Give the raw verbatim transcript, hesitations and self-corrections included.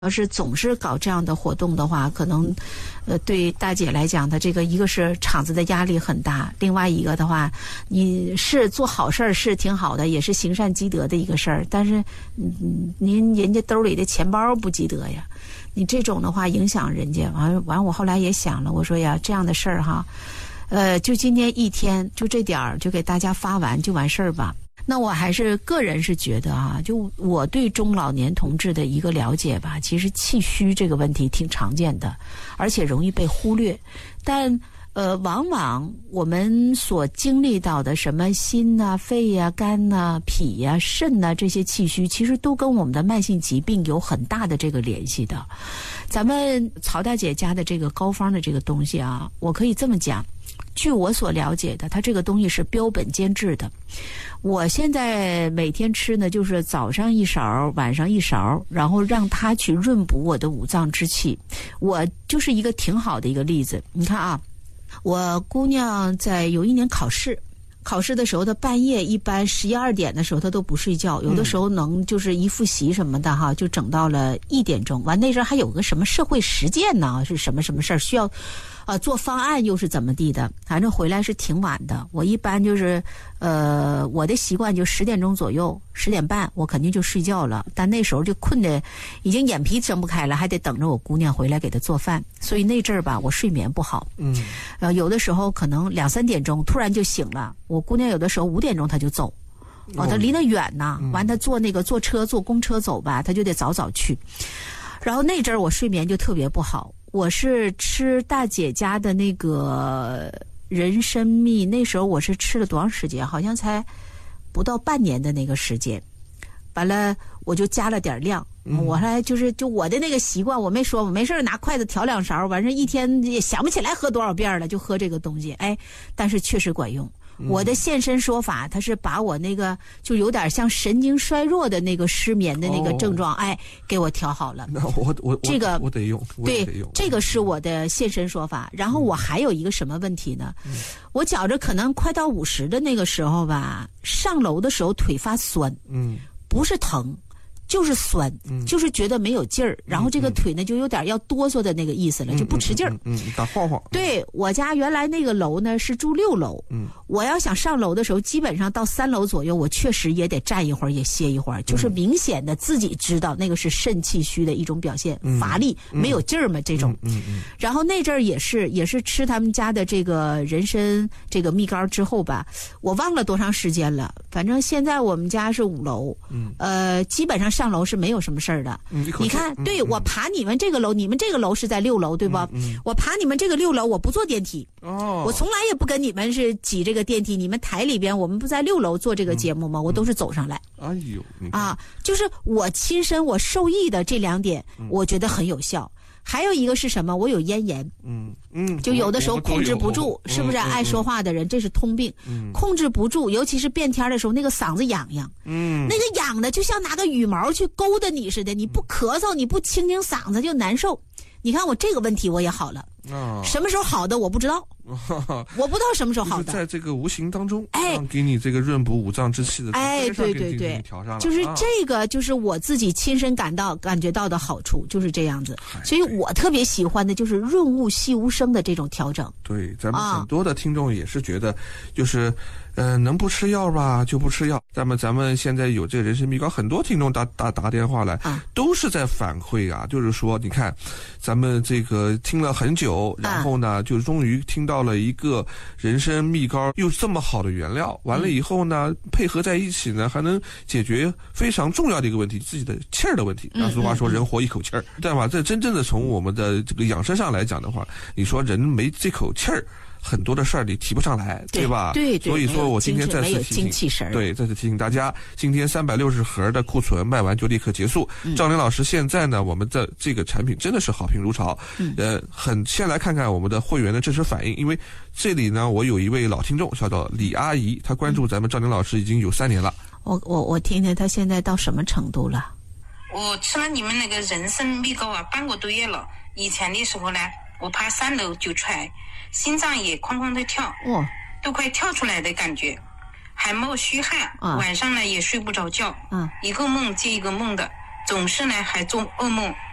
要是总是搞这样的活动的话，可能，呃，对大姐来讲，她这个一个是厂子的压力很大，另外一个的话，你是做好事儿是挺好的，也是行善积德的一个事儿，但是，嗯，您人家兜里的钱包不积德呀，你这种的话影响人家，完完我后来也想了，我说呀，这样的事儿哈，呃，就今天一天就这点儿就给大家发完就完事儿吧。那我还是个人是觉得啊，就我对中老年同志的一个了解吧，其实气虚这个问题挺常见的，而且容易被忽略。但呃，往往我们所经历到的什么心呐、肺呀、肝呐、脾呀、肾呐这些气虚，其实都跟我们的慢性疾病有很大的这个联系的。咱们曹大姐家的这个膏方的这个东西啊，我可以这么讲。据我所了解的，它这个东西是标本兼治的。我现在每天吃呢，就是早上一勺，晚上一勺，然后让它去润补我的五脏之气。我就是一个挺好的一个例子。你看啊，我姑娘在有一年考试，考试的时候，她半夜一般十一二点的时候，她都不睡觉，有的时候能就是一复习什么的哈，就整到了一点钟。完那阵还有个什么社会实践呢，是什么什么事儿需要。啊，做方案又是怎么地的？反正回来是挺晚的。我一般就是，呃，我的习惯就十点钟左右，十点半我肯定就睡觉了。但那时候就困得已经眼皮睁不开了，还得等着我姑娘回来给她做饭。所以那阵儿吧，我睡眠不好。嗯，呃，有的时候可能两三点钟突然就醒了。我姑娘有的时候五点钟她就走，哦，她离得远呢。完，她坐那个坐车坐公车走吧，她就得早早去。然后那阵儿我睡眠就特别不好。我是吃大姐家的那个人参蜜，那时候我是吃了多长时间？好像才不到半年的那个时间。完了，我就加了点量。嗯、我还就是就我的那个习惯，我没说，我没事拿筷子调两勺，完事一天也想不起来喝多少遍了，就喝这个东西。哎，但是确实管用。我的现身说法，他是把我那个就有点像神经衰弱的那个失眠的那个症状，哦、哎，给我调好了。 那我我这个我得用，我得用。 对，这个是我的现身说法。然后我还有一个什么问题呢？嗯、我觉着可能快到五十的那个时候吧，上楼的时候腿发酸，嗯，不是疼。就是酸，嗯、就是觉得没有劲儿，然后这个腿呢就有点要哆嗦的那个意思了，嗯、就不持劲儿。 嗯，打晃晃。 对，我家原来那个楼呢是住六楼，嗯，我要想上楼的时候，基本上到三楼左右，我确实也得站一会儿，也歇一会儿，就是明显的自己知道那个是肾气虚的一种表现，嗯、乏力、嗯、没有劲儿嘛这种。嗯 嗯, 嗯。然后那阵儿也是也是吃他们家的这个人参这个蜜膏之后吧，我忘了多长时间了，反正现在我们家是五楼，嗯，呃，基本上上楼是没有什么事儿的。嗯、你看，嗯、对、嗯、我爬你们这个楼，你们这个楼是在六楼对吧？嗯嗯、我爬你们这个六楼，我不坐电梯。哦，我从来也不跟你们是挤这个电梯。你们台里边，我们不在六楼做这个节目吗？嗯、我都是走上来。 哎呦， 啊，就是我亲身我受益的这两点，嗯、我觉得很有效。还有一个是什么？我有咽炎，嗯嗯，就有的时候控制不住，是不是？爱说话的人，这是通病，嗯，控制不住，尤其是变天的时候，那个嗓子痒痒，嗯，那个痒的就像拿个羽毛去勾搭你似的，你不咳嗽，你不清清嗓子就难受。你看我这个问题我也好了，啊，什么时候好的我不知道，我不知道什么时候好的， 就是在这个无形当中，哎，给你这个润补五脏之气的， 哎，对对对， 调上了， 就是这个，就是我自己亲身感到感觉到的好处，就是这样子。所以我特别喜欢的就是润物细无声的这种调整。 对，咱们很多的听众也是觉得，就是。呃，能不吃药吧就不吃药。咱们咱们现在有这个人参蜜膏，很多听众打打打电话来，啊、都是在反馈啊，就是说，你看，咱们这个听了很久，然后呢，啊、就终于听到了一个人参蜜膏又这么好的原料，完了以后呢，嗯、配合在一起呢，还能解决非常重要的一个问题，自己的气儿的问题。那俗话说，人活一口气儿，对吧？这真正的从我们的这个养生上来讲的话，你说人没这口气儿。很多的事儿你提不上来，对吧？ 对对。 所以说我今天再次提醒，对，再次提醒大家，今天三百六十盒的库存卖完就立刻结束。嗯、赵林老师，现在呢，我们的这个产品真的是好评如潮。嗯、呃，很先来看看我们的会员的真实反应，因为这里呢，我有一位老听众叫做李阿姨，她关注咱们赵林老师已经有三年了。 我我我听听她现在到什么程度了？ 我吃了你们那个人参蜜膏啊，半个多月了。以前的时候呢，我爬三楼就踹。心脏也哐哐的跳，哦，都快跳出来的感觉，还冒虚汗，啊、晚上呢也睡不着觉，嗯、啊，一个梦接一个梦的，总是呢还做噩梦，